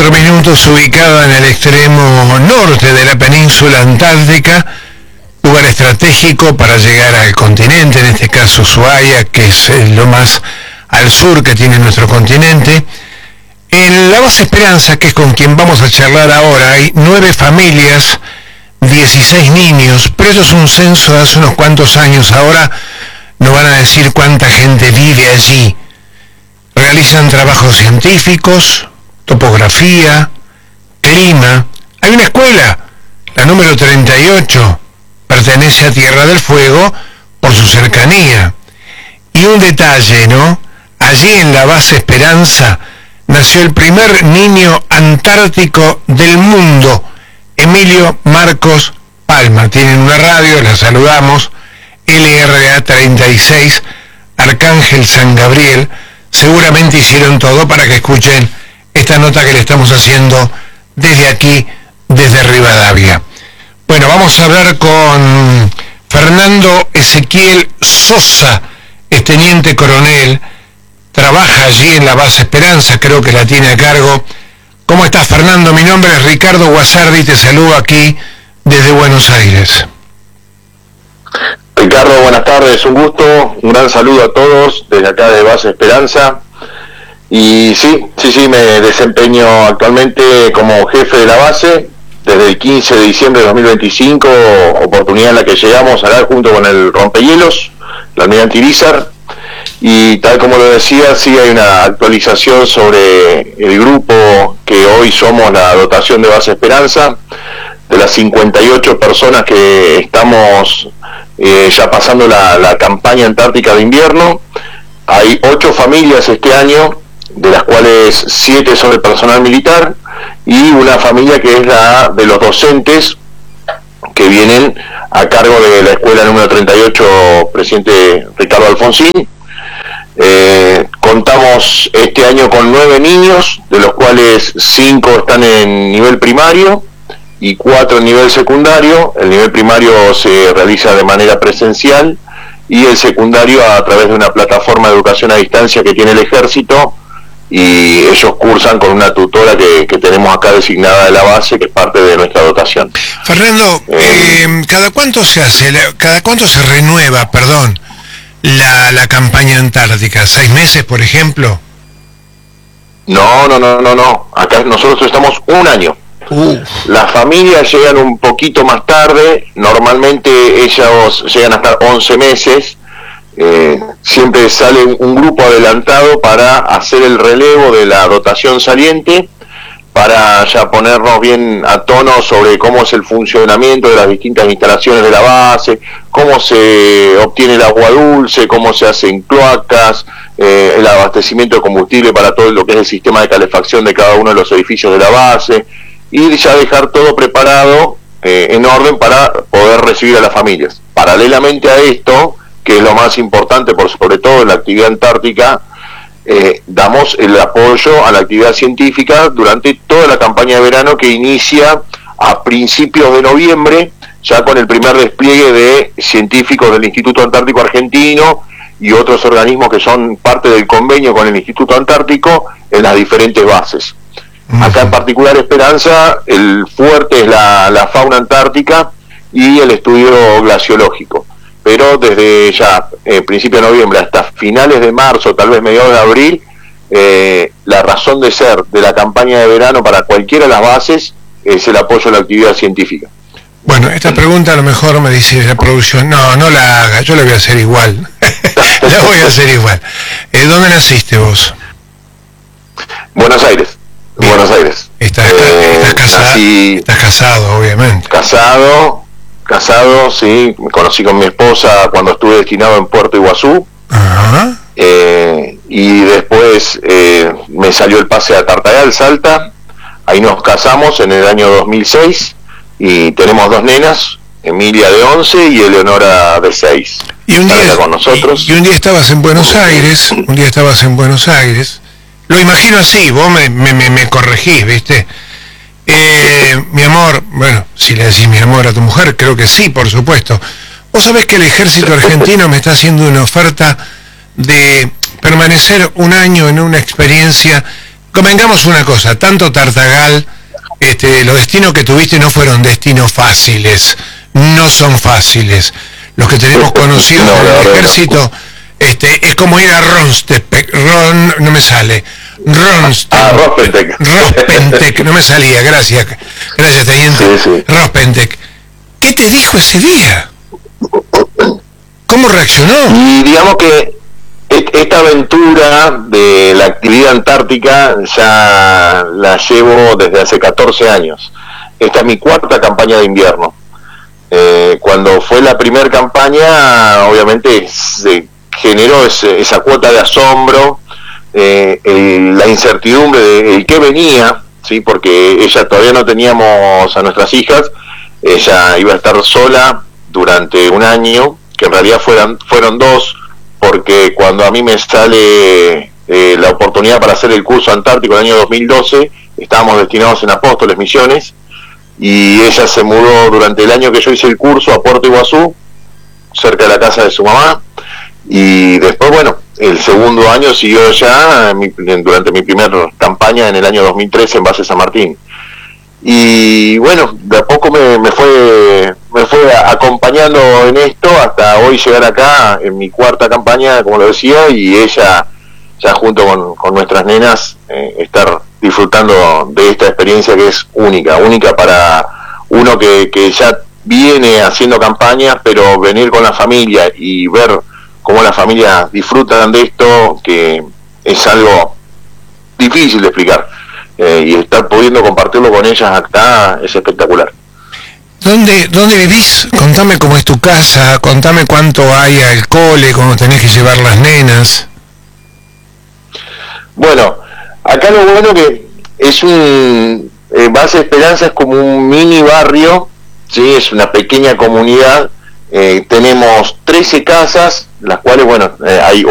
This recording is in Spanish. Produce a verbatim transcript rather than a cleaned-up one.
cuatro minutos, ubicada en el extremo norte de la península antártica, lugar estratégico para llegar al continente, en este caso Ushuaia, que es lo más al sur que tiene nuestro continente. En la base Esperanza, que es con quien vamos a charlar ahora, hay nueve familias, dieciséis niños, pero eso es un censo de hace unos cuantos años. Ahora no van a decir cuánta gente vive allí. Realizan trabajos científicos, topografía, clima. Hay una escuela, la número treinta y ocho, pertenece a Tierra del Fuego por su cercanía. Y un detalle, ¿no? Allí en la base Esperanza nació el primer niño antártico del mundo, Emilio Marcos Palma. Tienen una radio, la saludamos, L R A treinta y seis, Arcángel San Gabriel. Seguramente hicieron todo para que escuchen esta nota que le estamos haciendo desde aquí, desde Rivadavia. Bueno, vamos a hablar con Fernando Ezequiel Sosa, es teniente coronel, trabaja allí en la base Esperanza, creo que la tiene a cargo. ¿Cómo estás, Fernando? Mi nombre es Ricardo Guasardi, te saludo aquí desde Buenos Aires. Ricardo, buenas tardes, un gusto, un gran saludo a todos desde acá de Base Esperanza. Y sí, sí, sí, me desempeño actualmente como jefe de la base desde el quince de diciembre de dos mil veinticinco, oportunidad en la que llegamos a hablar junto con el rompehielos, la almirante Irizar. Y tal como lo decía, sí hay una actualización sobre el grupo que hoy somos la dotación de Base Esperanza. De las cincuenta y ocho personas que estamos eh, ya pasando la, la campaña antártica de invierno, hay ocho familias este año, de las cuales siete son de personal militar, y una familia que es la de los docentes que vienen a cargo de la escuela número treinta y ocho, presidente Ricardo Alfonsín. Eh, contamos este año con nueve niños, de los cuales cinco están en nivel primario y cuatro en nivel secundario. El nivel primario se realiza de manera presencial y el secundario a través de una plataforma de educación a distancia que tiene el ejército, y ellos cursan con una tutora que, que tenemos acá designada de la base, que es parte de nuestra dotación. Fernando, eh, eh, ¿cada cuánto se hace, cada cuánto se renueva, perdón, la, la campaña antártica? ¿Seis meses, por ejemplo? No, no, no, no, no. Acá nosotros estamos un año. Uh. Las familias llegan un poquito más tarde, normalmente ellos llegan a estar once meses. Eh, siempre sale un grupo adelantado para hacer el relevo de la dotación saliente, para ya ponernos bien a tono sobre cómo es el funcionamiento de las distintas instalaciones de la base, cómo se obtiene el agua dulce, cómo se hacen cloacas, eh, el abastecimiento de combustible para todo lo que es el sistema de calefacción de cada uno de los edificios de la base, y ya dejar todo preparado eh, en orden para poder recibir a las familias. Paralelamente a esto, que es lo más importante por sobre todo en la actividad antártica, eh, damos el apoyo a la actividad científica durante toda la campaña de verano, que inicia a principios de noviembre, ya con el primer despliegue de científicos del Instituto Antártico Argentino y otros organismos que son parte del convenio con el Instituto Antártico en las diferentes bases. Acá en particular Esperanza, el fuerte es la, la fauna antártica y el estudio glaciológico. Pero desde ya eh, principio de noviembre hasta finales de marzo, tal vez mediados de abril, eh, la razón de ser de la campaña de verano para cualquiera de las bases es el apoyo a la actividad científica. Bueno, esta pregunta a lo mejor me dice la producción, no, no la haga, yo la voy a hacer igual. La voy a hacer igual. Eh, ¿Dónde naciste vos? Buenos Aires. Bien. Buenos Aires. ¿Estás, eh, estás, casado, nací, estás casado, obviamente. Casado. Casado, sí, me conocí con mi esposa cuando estuve destinado en Puerto Iguazú. Uh-huh. eh, y después eh, me salió el pase a Tartagal, Salta. Ahí nos casamos en el año dos mil seis y tenemos dos nenas, Emilia de once y Eleonora de seis. Y un día con nosotros. Y, y un día estabas en Buenos Aires, un día estabas en Buenos Aires. Lo imagino así, vos me, me, me, me corregís, ¿viste? Eh, mi amor, bueno, si le decís mi amor a tu mujer, creo que sí, por supuesto. Vos sabés que el ejército argentino me está haciendo una oferta de permanecer un año en una experiencia convengamos una cosa, tanto Tartagal, este, los destinos que tuviste no fueron destinos fáciles, no son fáciles. Los que tenemos conocidos no, en el no, ejército, no. este, es como ir a Ronstepec, Ron, no me sale, Ronstepec, ah, Rospentec, Rospentec, no me salía, gracias, gracias teniente, sí, sí. Rospentec. ¿Qué te dijo ese día? ¿Cómo reaccionó? Y digamos que esta aventura de la actividad antártica ya la llevo desde hace catorce años. Esta es mi cuarta campaña de invierno. Eh, cuando fue la primera campaña, obviamente se generó ese, esa cuota de asombro, eh, el, la incertidumbre de el qué venía, ¿sí? Porque ella todavía no teníamos a nuestras hijas, ella iba a estar sola durante un año, que en realidad fueran, fueron dos, porque cuando a mí me sale eh, la oportunidad para hacer el curso antártico en el año dos mil doce, estábamos destinados en Apóstoles, Misiones, y ella se mudó durante el año que yo hice el curso a Puerto Iguazú, cerca de la casa de su mamá, y después, bueno, el segundo año siguió ya mi, durante mi primera campaña en el año dos mil trece en Base San Martín. Y bueno, de a poco me, me fue me fue acompañando en esto hasta hoy llegar acá en mi cuarta campaña, como lo decía, y ella ya junto con, con nuestras nenas eh, estar disfrutando de esta experiencia que es única, única para uno que, que ya viene haciendo campañas, pero venir con la familia y ver cómo las familias disfrutan de esto, que es algo difícil de explicar. Eh, y estar pudiendo compartirlo con ellas acá es espectacular. ¿Dónde, ¿Dónde vivís? Contame cómo es tu casa, contame cuánto hay al cole, cómo tenés que llevar las nenas. Bueno, acá lo bueno que es un... Eh, Base Esperanza es como un mini barrio, ¿sí? Es una pequeña comunidad, eh, tenemos trece casas, las cuales, bueno, eh, hay